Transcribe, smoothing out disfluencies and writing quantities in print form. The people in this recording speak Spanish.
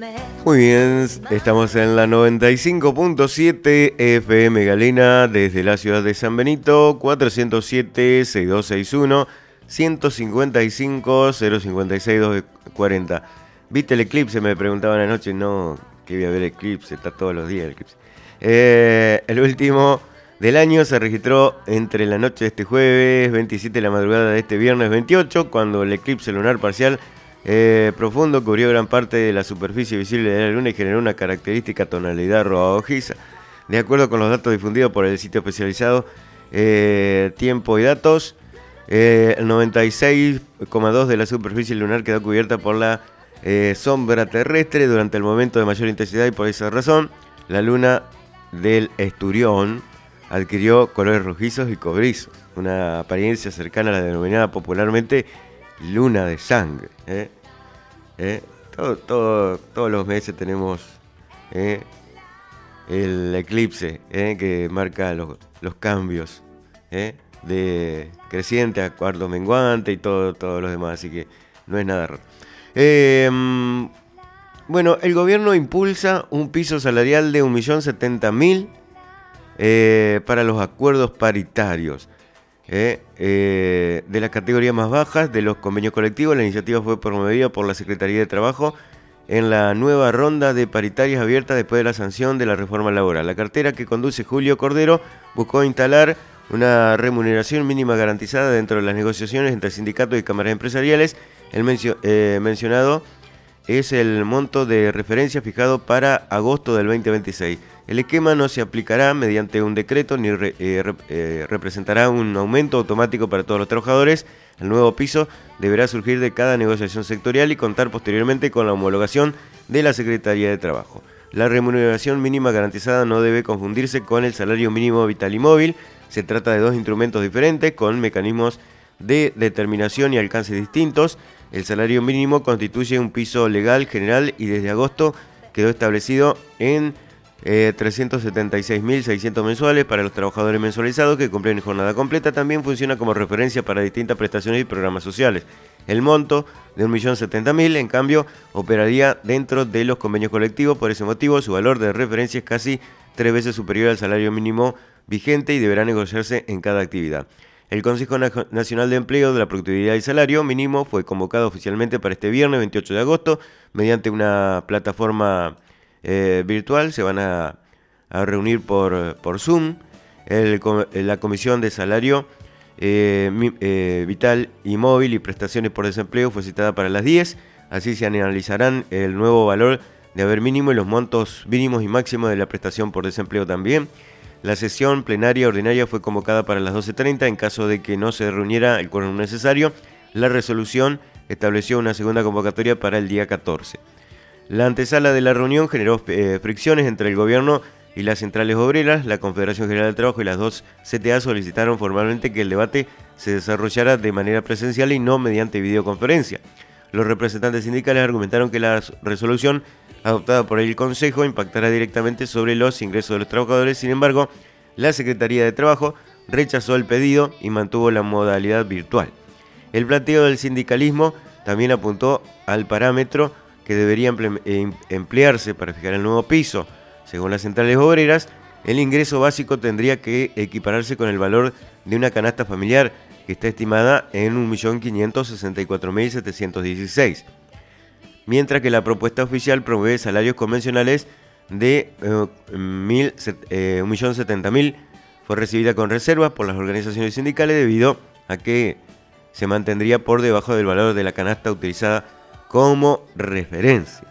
Muy bien, estamos en la 95.7 FM Galena desde la ciudad de San Benito, 407-6261, 155-056-240. ¿Viste el eclipse? Me preguntaban anoche. No, que voy a ver eclipse, está todos los días el eclipse. El último del año se registró entre la noche de este jueves 27 y la madrugada de este viernes 28, cuando el eclipse lunar parcial profundo cubrió gran parte de la superficie visible de la Luna y generó una característica tonalidad rojiza. De acuerdo con los datos difundidos por el sitio especializado Tiempo y Datos, el 96,2% de la superficie lunar quedó cubierta por la sombra terrestre durante el momento de mayor intensidad, y por esa razón la luna del Esturión adquirió colores rojizos y cobrizos, una apariencia cercana a la denominada popularmente luna de sangre. Todos los meses tenemos el eclipse que marca los cambios de creciente a cuarto menguante y todo lo demás, así que no es nada raro. Bueno, el gobierno impulsa un piso salarial de 1.070.000 para los acuerdos paritarios. De las categorías más bajas de los convenios colectivos. La iniciativa fue promovida por la Secretaría de Trabajo en la nueva ronda de paritarias abiertas después de la sanción de la reforma laboral. La cartera que conduce Julio Cordero buscó instalar una remuneración mínima garantizada dentro de las negociaciones entre sindicatos y cámaras empresariales. El mencionado es el monto de referencia fijado para agosto del 2026. El esquema no se aplicará mediante un decreto ni representará un aumento automático para todos los trabajadores. El nuevo piso deberá surgir de cada negociación sectorial y contar posteriormente con la homologación de la Secretaría de Trabajo. La remuneración mínima garantizada no debe confundirse con el salario mínimo vital y móvil. Se trata de dos instrumentos diferentes con mecanismos de determinación y alcance distintos. El salario mínimo constituye un piso legal general y desde agosto quedó establecido en 376.600 mensuales para los trabajadores mensualizados que cumplen jornada completa. También funciona como referencia para distintas prestaciones y programas sociales. El monto de 1.070.000, en cambio, operaría dentro de los convenios colectivos. Por ese motivo, su valor de referencia es casi 3 veces superior al salario mínimo vigente y deberá negociarse en cada actividad. El Consejo Nacional de Empleo de la Productividad y Salario Mínimo fue convocado oficialmente para este viernes 28 de agosto mediante una plataforma virtual. Se van a reunir por Zoom. La Comisión de Salario Vital y Móvil y Prestaciones por Desempleo fue citada para las 10. Así se analizarán el nuevo valor de haber mínimo y los montos mínimos y máximos de la prestación por desempleo también. La sesión plenaria ordinaria fue convocada para las 12:30. En caso de que no se reuniera el quórum necesario, la resolución estableció una segunda convocatoria para el día 14. La antesala de la reunión generó fricciones entre el gobierno y las centrales obreras. La Confederación General del Trabajo y las dos CTA solicitaron formalmente que el debate se desarrollara de manera presencial y no mediante videoconferencia. Los representantes sindicales argumentaron que la resolución adoptada por el Consejo impactará directamente sobre los ingresos de los trabajadores. Sin embargo, la Secretaría de Trabajo rechazó el pedido y mantuvo la modalidad virtual. El planteo del sindicalismo también apuntó al parámetro que debería emplearse para fijar el nuevo piso. Según las centrales obreras, el ingreso básico tendría que equipararse con el valor de una canasta familiar, que está estimada en 1.564.716. Mientras que la propuesta oficial promueve salarios convencionales de 1.070.000. Fue recibida con reservas por las organizaciones sindicales debido a que se mantendría por debajo del valor de la canasta utilizada como referencia.